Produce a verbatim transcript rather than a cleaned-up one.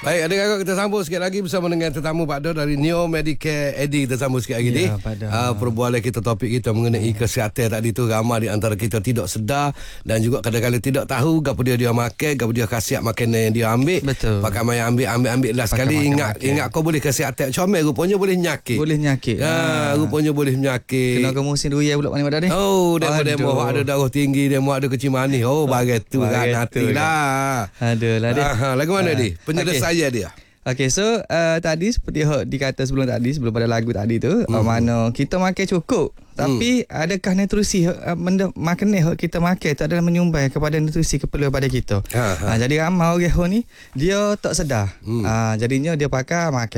Baik, adik-adik kita sambung sikit lagi bersama dengan tetamu Pak Do dari Neo Medicare Eddie. Kita sambung sikit lagi ni. Ya, uh, perbualan kita, topik kita mengenai kesihatan tadi tu, ramai di antara kita tidak sedar dan juga kadang-kadang tidak tahu gapo dia dia makan, gapo dia khasiat makanan yang dia ambil. Betul. Pakai mai ambil ambil ambil lah sekali, makan, ingat makan. ingat kau boleh kesihatan comel, rupanya boleh nyakit. Boleh nyakit. Ha, rupanya boleh menyakit. Kena ke musim durian pula mana pada ni. Oh, demo demo Aduh. ada darah tinggi, demo ada kecil manis. Oh, bagai tu kan Bagai tu hatilah. Aduh lah dia. Ha, lagu mana Ah, dia? Penyelesaian dia. Okay, so uh, tadi seperti yang dikata sebelum tadi, sebelum pada lagu tadi tu, mm. uh, mana kita makan cukup, tapi mm. adakah nutrisi uh, benda makanan yang kita makan tu adalah menyumbang kepada nutrisi keperluan pada kita. Ha, ha. Uh, jadi ramai orang ni dia tak sedar. Mm. Uh, jadinya dia pakai makan